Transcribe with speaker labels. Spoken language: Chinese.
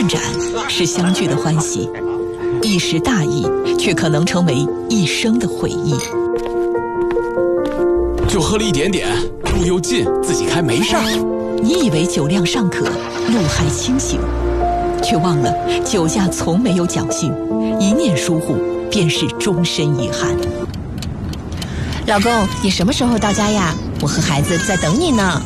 Speaker 1: 断盏是相聚的欢喜，一时大意却可能成为一生的回忆。
Speaker 2: 就喝了一点点，路又近，自己开没事儿。
Speaker 1: 你以为酒量尚可，路还清醒，却忘了酒驾从没有侥幸，一念疏忽便是终身遗憾。
Speaker 3: 老公，你什么时候到家呀？我和孩子在等你呢。